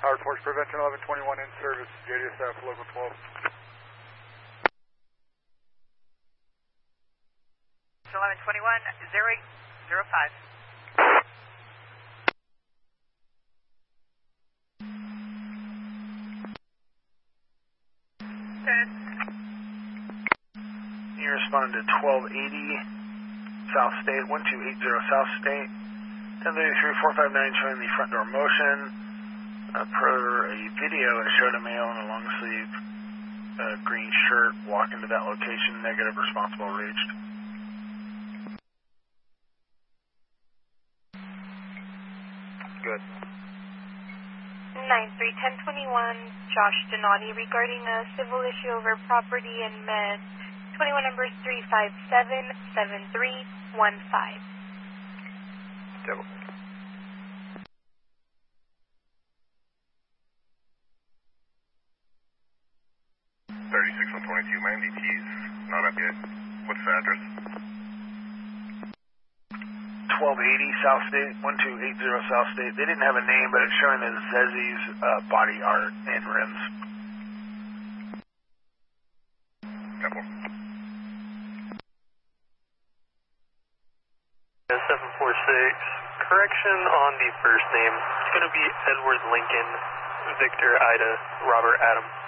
Howard Force Prevention 1121 in service, JDSF local 12. 1121, 0805. You responded to 1280 South State, 1280 South State, 1033-459 showing the front door motion. Per a video, it showed a male in a long sleeve green shirt walk into that location, negative, responsible, reached. Good. 93-1021, Josh Donati regarding a civil issue over property in Med. 21 numbers 357-7315. Devil. 36-122, my MDT's not up yet. What's the address? 1280 South State, 1280 South State. They didn't have a name, but it's showing as Zezzy's body art and rims. Couple. 746. Correction on the first name. It's going to be Edward Lincoln, Victor Ida, Robert Adam.